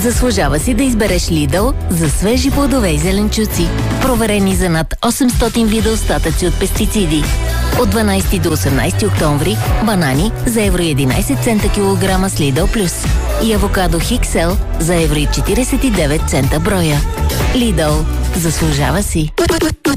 Заслужава си да избереш Lidl за свежи плодове и зеленчуци. Проверени за над 800 вида остатъци от пестициди. От 12 до 18 октомври банани за евро 11 цента килограма с Lidl Plus и авокадо XL за евро 49 цента броя. Lidl. Заслужава си.